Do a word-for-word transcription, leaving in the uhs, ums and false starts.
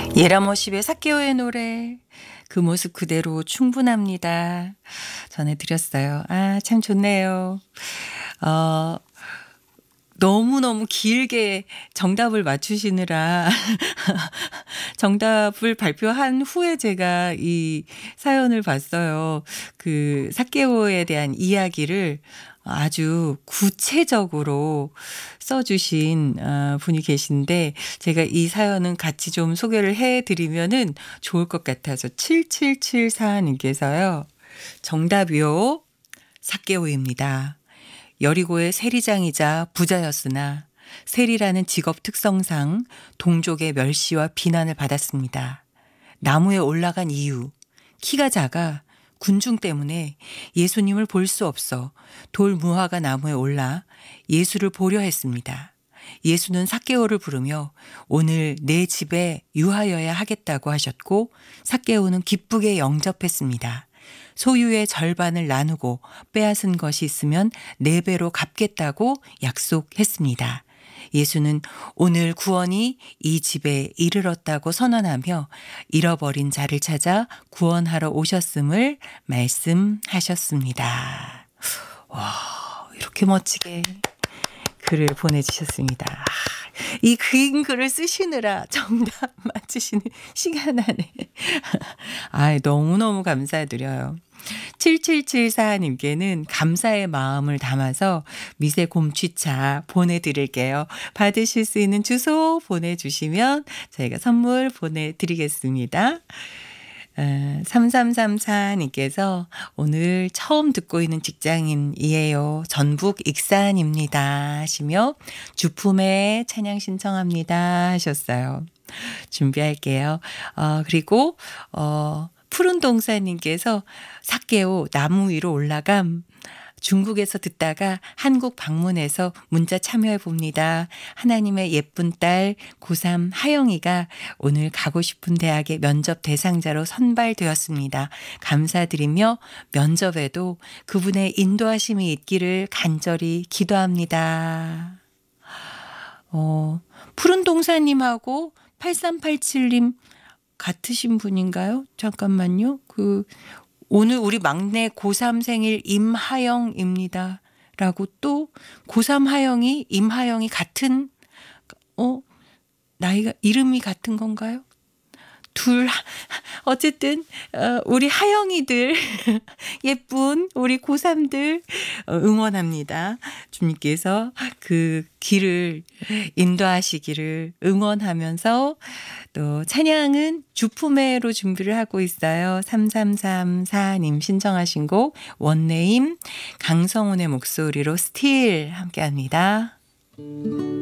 예라모십의 사케오의 노래 그 모습 그대로 충분합니다. 전해드렸어요. 아, 참 좋네요. 어, 너무너무 길게 정답을 맞추시느라 정답을 발표한 후에 제가 이 사연을 봤어요. 그 사케오에 대한 이야기를 아주 구체적으로 써주신 어, 분이 계신데 제가 이 사연은 같이 좀 소개를 해드리면은 좋을 것 같아서 칠칠칠사 님께서요. 정답이요. 사케오입니다. 여리고의 세리장이자 부자였으나 세리라는 직업 특성상 동족의 멸시와 비난을 받았습니다. 나무에 올라간 이유, 키가 작아 군중 때문에 예수님을 볼 수 없어 돌 무화과 나무에 올라 예수를 보려 했습니다. 예수는 사케오를 부르며 오늘 내 집에 유하여야 하겠다고 하셨고 사케오는 기쁘게 영접했습니다. 소유의 절반을 나누고 빼앗은 것이 있으면 네 배로 갚겠다고 약속했습니다. 예수는 오늘 구원이 이 집에 이르렀다고 선언하며 잃어버린 자를 찾아 구원하러 오셨음을 말씀하셨습니다. 와, 이렇게 멋지게 글을 보내주셨습니다. 이 긴 글을 쓰시느라 정답 맞추시는 시간 안에 아, 너무너무 감사드려요. 칠칠칠사 님께는 감사의 마음을 담아서 미세 곰취차 보내드릴게요. 받으실 수 있는 주소 보내주시면 저희가 선물 보내드리겠습니다. 어, 삼삼삼사 님께서 오늘 처음 듣고 있는 직장인이에요. 전북 익산입니다 하시며 주품에 찬양 신청합니다 하셨어요. 준비할게요. 어, 그리고 어, 푸른 동사님께서 사케오 나무 위로 올라감 중국에서 듣다가 한국 방문해서 문자 참여해 봅니다. 하나님의 예쁜 딸 고삼 하영이가 오늘 가고 싶은 대학의 면접 대상자로 선발되었습니다. 감사드리며 면접에도 그분의 인도하심이 있기를 간절히 기도합니다. 어, 푸른 동사님하고 팔삼팔칠 님 같으신 분인가요? 잠깐만요. 그 오늘 우리 막내 고삼 생일 임하영입니다. 라고 또 고삼 하영이 임하영이 같은 어 나이가 이름이 같은 건가요? 둘 어쨌든 어, 우리 하영이들 예쁜 우리 고삼들 응원합니다. 주님께서 그 길을 인도하시기를 응원하면서 또 찬양은 주품회로 준비를 하고 있어요. 삼삼삼사 님 신청하신 곡 원네임 강성훈의 목소리로 스틸 함께합니다.